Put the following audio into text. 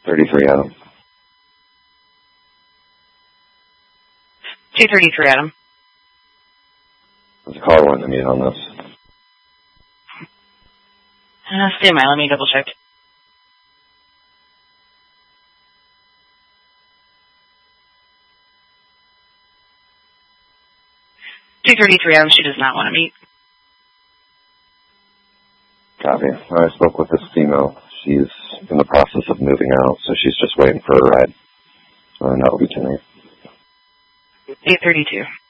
33 Adam. 233 Adam. There's a caller wanting to meet on this. Stand by, let me double check. Adam, she does not want to meet. Copy. I spoke with this female. She's in the process of moving out, so she's just waiting for a ride. And that will be tonight. 832.